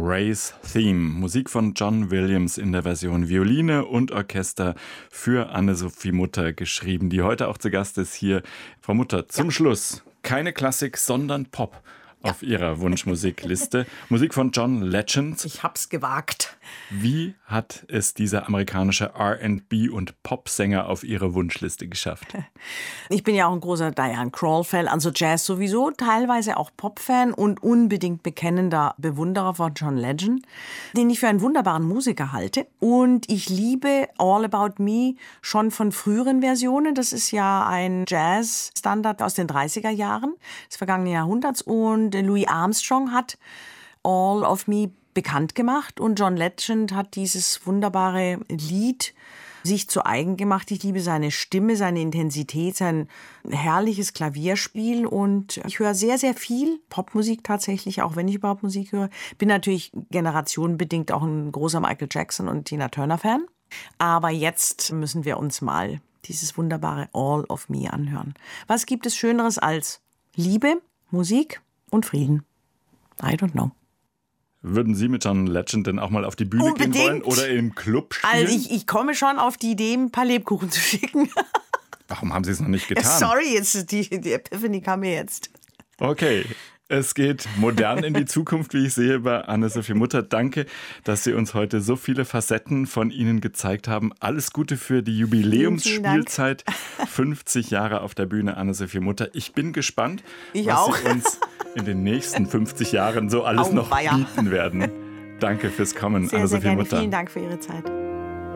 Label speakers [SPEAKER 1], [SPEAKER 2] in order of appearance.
[SPEAKER 1] Ray's Theme. Musik von John Williams in der Version Violine und Orchester für Anne-Sophie Mutter geschrieben, die heute auch zu Gast ist hier. Frau Mutter, zum Schluss keine Klassik, sondern Pop auf Ihrer Wunschmusikliste. Musik von John Legend.
[SPEAKER 2] Ich hab's gewagt.
[SPEAKER 1] Wie hat es dieser amerikanische R&B- und Popsänger auf Ihre Wunschliste geschafft?
[SPEAKER 2] Ich bin ja auch ein großer Diane Krall-Fan, also Jazz sowieso, teilweise auch Pop-Fan und unbedingt bekennender Bewunderer von John Legend, den ich für einen wunderbaren Musiker halte. Und ich liebe All About Me schon von früheren Versionen. Das ist ja ein Jazz-Standard aus den 30er Jahren des vergangenen Jahrhunderts. Und Louis Armstrong hat All of Me bekannt gemacht und John Legend hat dieses wunderbare Lied sich zu eigen gemacht. Ich liebe seine Stimme, seine Intensität, sein herrliches Klavierspiel und ich höre sehr, sehr viel Popmusik tatsächlich, auch wenn ich überhaupt Musik höre. Bin natürlich generationenbedingt auch ein großer Michael Jackson und Tina Turner Fan. Aber jetzt müssen wir uns mal dieses wunderbare All of Me anhören. Was gibt es Schöneres als Liebe, Musik und Frieden? I don't know.
[SPEAKER 1] Würden Sie mit John Legend denn auch mal auf die Bühne gehen wollen oder im Club spielen?
[SPEAKER 2] Also ich komme schon auf die Idee, ein paar Lebkuchen zu schicken.
[SPEAKER 1] Warum haben Sie es noch nicht getan?
[SPEAKER 2] Sorry, jetzt die Epiphany kam mir jetzt.
[SPEAKER 1] Okay, es geht modern in die Zukunft, wie ich sehe, bei Anne-Sophie Mutter. Danke, dass Sie uns heute so viele Facetten von Ihnen gezeigt haben. Alles Gute für die Jubiläumsspielzeit. 50 Jahre auf der Bühne, Anne-Sophie Mutter. Ich bin gespannt, was Sie uns in den nächsten 50 Jahren so alles noch bieten werden. Danke fürs Kommen,
[SPEAKER 2] sehr,
[SPEAKER 1] Anne-Sophie
[SPEAKER 2] sehr gerne.
[SPEAKER 1] Mutter.
[SPEAKER 2] Vielen Dank für Ihre Zeit.